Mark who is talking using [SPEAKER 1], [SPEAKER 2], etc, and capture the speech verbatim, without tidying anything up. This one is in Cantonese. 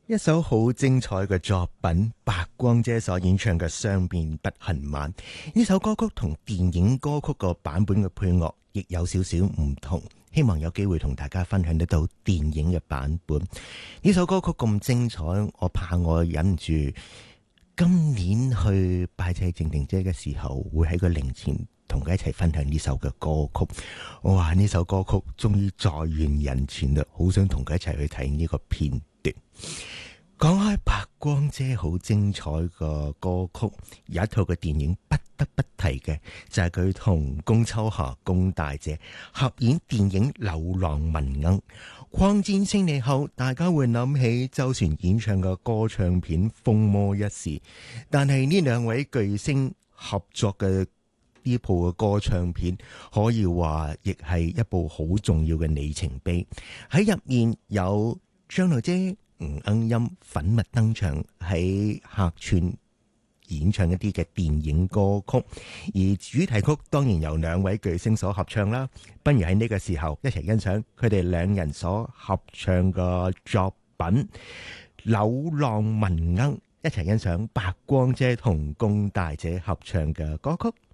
[SPEAKER 1] 一首好精彩嘅作品，白光姐所演唱嘅《雙面不恨晚》。呢首歌曲同電影歌曲個版本嘅配樂亦有少少唔同，希望有機會同大家分享得到電影嘅版本。呢首歌曲咁精彩，我怕我忍唔住今年去拜祭靜婷姐嘅時候，會喺個靈前同佢一齊分享呢首嘅歌曲。哇！呢首歌曲終於在現人前啦，好想同佢一齊去睇呢個片段。講開白光姐好精彩嘅歌曲，有一套嘅電影不得不提嘅就係佢同龔秋霞、龔大姐合演電影《柳浪聞鶯》。抗戰勝利後，大家會諗起周璇演唱嘅歌唱片《風魔一時》，但係呢兩位巨星合作嘅呢部嘅歌唱片，可以話亦係一部好重要嘅里程碑。喺入面有張露姐、吳鶯音粉墨登場，喺客串演唱一啲嘅電影歌曲，而主題曲當然由兩位巨星所合唱啦。不如喺呢個時候一齊欣賞佢哋兩人所合唱嘅作品《柳浪聞鶯》，一齊欣賞白光姐同龔大姐合唱嘅歌曲。